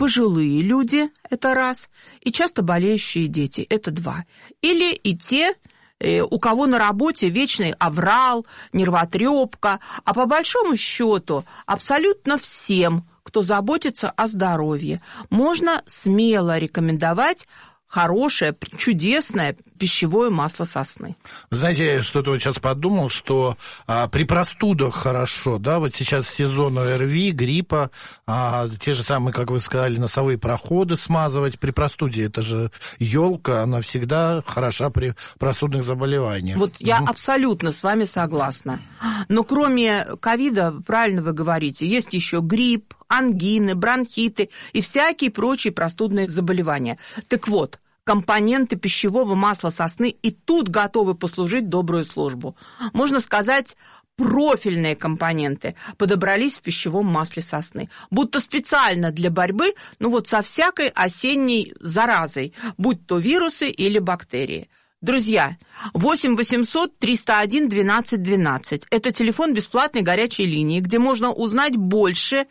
пожилые люди, это раз, и часто болеющие дети, это два. Или и те, у кого на работе вечный аврал, нервотрепка, а по большому счету абсолютно всем, кто заботится о здоровье, можно смело рекомендовать хорошее, чудесное пищевое масло сосны. Знаете, я что-то вот сейчас подумал, что при простудах хорошо, да, вот сейчас сезон ОРВИ, гриппа, те же самые, как вы сказали, носовые проходы смазывать при простуде, это же елка, она всегда хороша при простудных заболеваниях. Вот я абсолютно с вами согласна. Но кроме ковида, правильно вы говорите, есть еще грипп, ангины, бронхиты и всякие прочие простудные заболевания. Так вот, компоненты пищевого масла сосны и тут готовы послужить добрую службу. Можно сказать, профильные компоненты подобрались в пищевом масле сосны, будто специально для борьбы, со всякой осенней заразой, будь то вирусы или бактерии. Друзья, 8 800 301 12 12. Это телефон бесплатной горячей линии, где можно узнать больше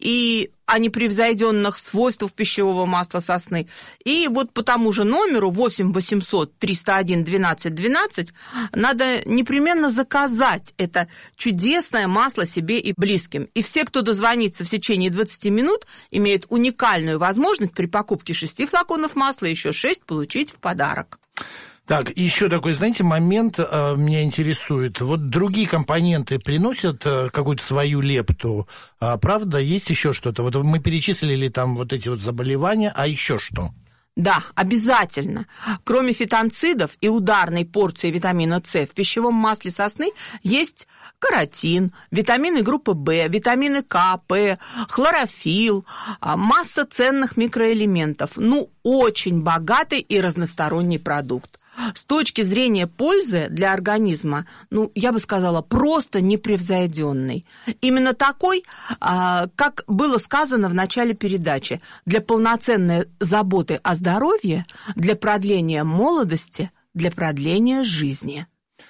и о непревзойденных свойствах пищевого масла сосны. И вот по тому же номеру 8 800 301 12 12 надо непременно заказать это чудесное масло себе и близким. И все, кто дозвонится в течение 20 минут, имеют уникальную возможность при покупке 6 флаконов масла еще 6 получить в подарок. Так, еще такой, знаете, момент меня интересует. Вот другие компоненты приносят какую-то свою лепту, правда? Есть еще что-то? Вот мы перечислили там вот эти вот заболевания, а еще что? Да, обязательно. Кроме фитонцидов и ударной порции витамина С в пищевом масле сосны есть каротин, витамины группы В, витамины К, П, хлорофилл, масса ценных микроэлементов. Очень богатый и разносторонний продукт. С точки зрения пользы для организма, я бы сказала, просто непревзойденный. Именно такой, как было сказано в начале передачи, для полноценной заботы о здоровье, для продления молодости, для продления жизни.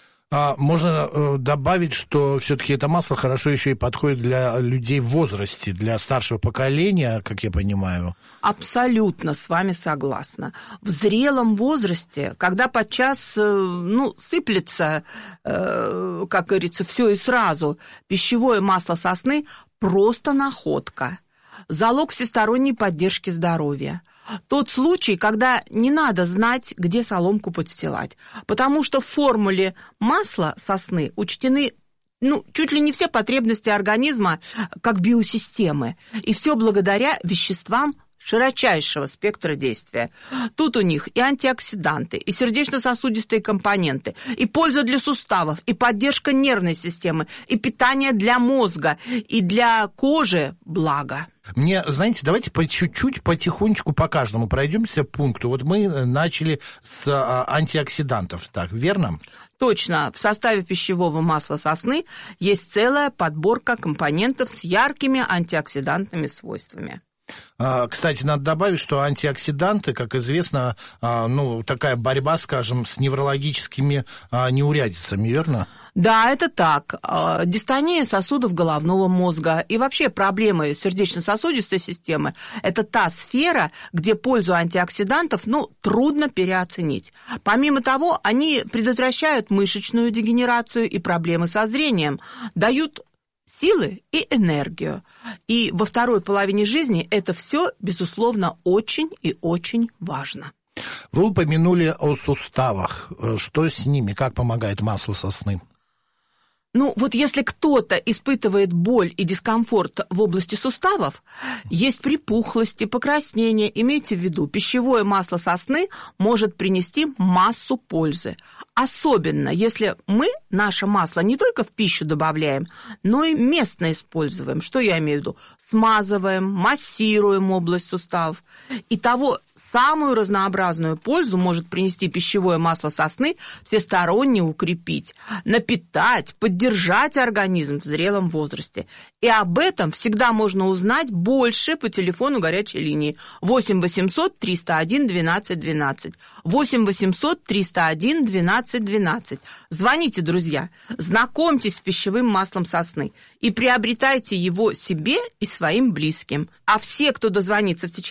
Можно добавить, что все-таки это масло хорошо еще и подходит для людей в возрасте, для старшего поколения, как я понимаю. Абсолютно с вами согласна. В зрелом возрасте, когда подчас сыплется, как говорится, все и сразу, пищевое масло сосны просто находка. Залог всесторонней поддержки здоровья. Тот случай, когда не надо знать, где соломку подстилать, потому что в формуле масла сосны учтены чуть ли не все потребности организма как биосистемы, и все благодаря веществам широчайшего спектра действия. Тут у них и антиоксиданты, и сердечно-сосудистые компоненты, и польза для суставов, и поддержка нервной системы, и питание для мозга, и для кожи благо. Мне, знаете, давайте по чуть-чуть, потихонечку по каждому пройдемся пункту. Вот мы начали с антиоксидантов, так, верно? Точно. В составе пищевого масла сосны есть целая подборка компонентов с яркими антиоксидантными свойствами. Кстати, надо добавить, что антиоксиданты, как известно, такая борьба, скажем, с неврологическими неурядицами, верно? Да, это так. Дистония сосудов головного мозга и вообще проблемы сердечно-сосудистой системы – это та сфера, где пользу антиоксидантов трудно переоценить. Помимо того, они предотвращают мышечную дегенерацию и проблемы со зрением, дают силы и энергию. И во второй половине жизни это все, безусловно, очень и очень важно. Вы упомянули о суставах. Что с ними? Как помогает масло сосны? Если кто-то испытывает боль и дискомфорт в области суставов, есть припухлости, покраснения, имейте в виду, пищевое масло сосны может принести массу пользы. Особенно, если мы наше масло не только в пищу добавляем, но и местно используем. Что я имею в виду? Смазываем, массируем область суставов. Итого, самую разнообразную пользу может принести пищевое масло сосны, всесторонне укрепить, напитать, поддержать организм в зрелом возрасте. И об этом всегда можно узнать больше по телефону горячей линии 8 800 301 12 12. 8 800 301 12 12. Звоните, друзья, знакомьтесь с пищевым маслом сосны и приобретайте его себе и своим близким. А все, кто дозвонится в течение